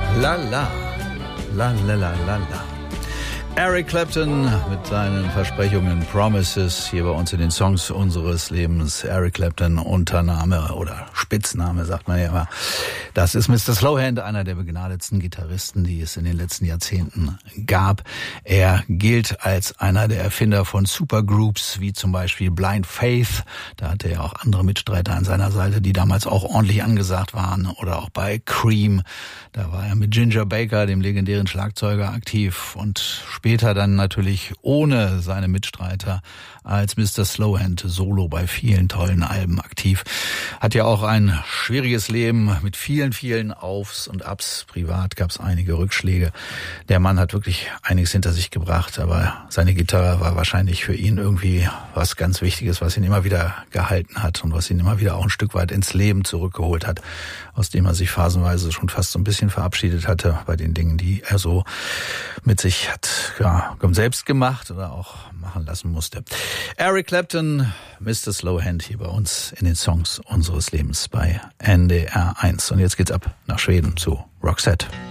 La la, la la la la la. Eric Clapton mit seinen Versprechungen Promises hier bei uns in den Songs unseres Lebens. Eric Clapton, Untername oder Spitzname sagt man ja immer. Das ist Mr. Slowhand, einer der begnadetsten Gitarristen, die es in den letzten Jahrzehnten gab. Er gilt als einer der Erfinder von Supergroups, wie zum Beispiel Blind Faith. Da hatte er auch andere Mitstreiter an seiner Seite, die damals auch ordentlich angesagt waren. Oder auch bei Cream. Da war er mit Ginger Baker, dem legendären Schlagzeuger, aktiv und später dann natürlich ohne seine Mitstreiter als Mr. Slowhand solo bei vielen tollen Alben aktiv. Hat ja auch ein schwieriges Leben mit vielen, vielen Aufs und Abs. Privat gab es einige Rückschläge. Der Mann hat wirklich einiges hinter sich gebracht, aber seine Gitarre war wahrscheinlich für ihn irgendwie was ganz Wichtiges, was ihn immer wieder gehalten hat und was ihn immer wieder auch ein Stück weit ins Leben zurückgeholt hat, aus dem er sich phasenweise schon fast so ein bisschen verabschiedet hatte bei den Dingen, die er so mit sich hat selbst gemacht oder auch machen lassen musste. Eric Clapton, Mr. Slowhand hier bei uns in den Songs unseres Lebens bei NDR 1. Und jetzt geht's ab nach Schweden zu Roxette.